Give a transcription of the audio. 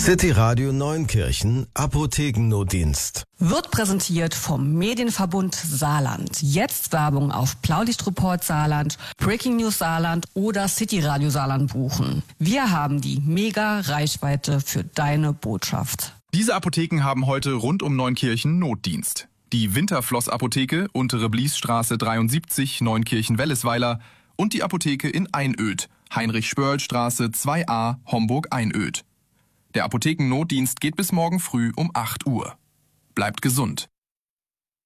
City Radio Neunkirchen Apothekennotdienst. Wird präsentiert vom Medienverbund Saarland. Jetzt Werbung auf Blaulichtreport Saarland, Breaking News Saarland oder City Radio Saarland buchen. Wir haben die Mega-Reichweite für deine Botschaft. Diese Apotheken haben heute rund um Neunkirchen Notdienst. Die Winterfloss-Apotheke, Untere Bliesstraße 73, Neunkirchen-Wellesweiler und die Apotheke in Einöd, Heinrich-Spörl-Straße 2a, Homburg-Einöd. Der Apothekennotdienst geht bis morgen früh um 8 Uhr. Bleibt gesund.